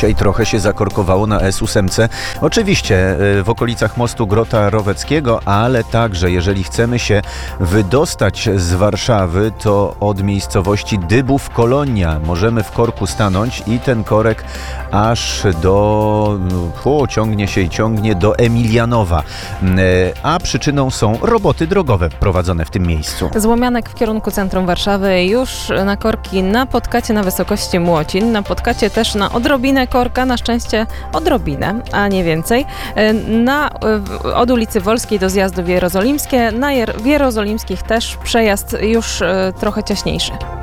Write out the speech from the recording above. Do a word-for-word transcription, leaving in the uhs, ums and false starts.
dzisiaj trochę się zakorkowało na S osiem. Oczywiście w okolicach mostu Grota Roweckiego, ale także jeżeli chcemy się wydostać z Warszawy, to od miejscowości Dybów Kolonia możemy w korku stanąć i ten korek aż do... O, ciągnie się i ciągnie do Emilianowa. A przyczyną są roboty drogowe prowadzone w tym miejscu. Z Łomianek w kierunku centrum Warszawy już na korki napotkacie na wysokości Młocin, napotkacie też na odrobinę korka, na szczęście odrobinę, a nie więcej. Na, od ulicy Wolskiej do zjazdu w Jerozolimskie, na Jer- w Jerozolimskich też przejazd już trochę ciaśniejszy.